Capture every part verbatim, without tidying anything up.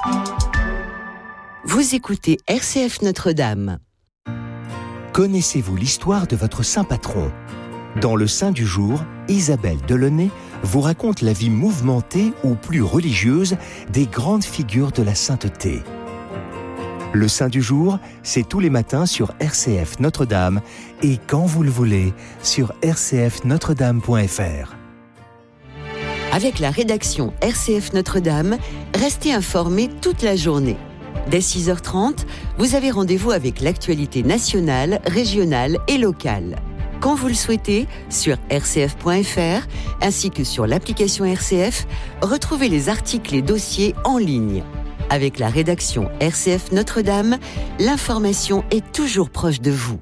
Vous écoutez R C F Notre-Dame. Connaissez-vous l'histoire de votre saint patron ? Dans le Saint du jour, Isabelle Delaunay vous raconte la vie mouvementée ou plus religieuse des grandes figures de la sainteté. Le Saint du jour, c'est tous les matins sur R C F Notre-Dame et quand vous le voulez sur r c f notre dame point f r. Avec la rédaction R C F Notre-Dame, restez informés toute la journée. Dès six heures trente, vous avez rendez-vous avec l'actualité nationale, régionale et locale. Quand vous le souhaitez, sur r c f point f r, ainsi que sur l'application R C F, retrouvez les articles et dossiers en ligne. Avec la rédaction R C F Notre-Dame, l'information est toujours proche de vous.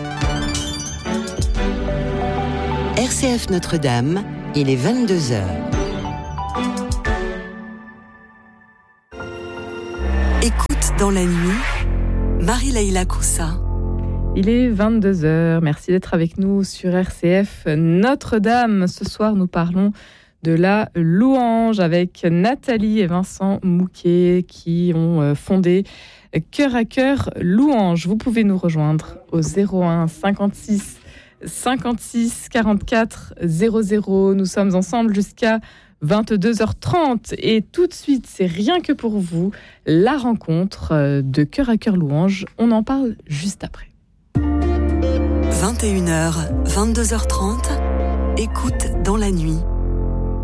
R C F Notre-Dame, il est vingt-deux heures. Écoute dans la nuit, Marie-Laïla Coussa. Il est vingt-deux heures, merci d'être avec nous sur R C F Notre-Dame. Ce soir, nous parlons de la louange avec Nathalie et Vincent Mouquet qui ont fondé Cœur à Cœur Louange. Vous pouvez nous rejoindre au zéro un cinquante-six cinquante-six quarante-quatre zéro zéro. Nous sommes ensemble jusqu'à vingt-deux heures trente et tout de suite, c'est rien que pour vous, la rencontre de Cœur à Cœur Louange. On en parle juste après. vingt et une heures, vingt-deux heures trente, écoute dans la nuit.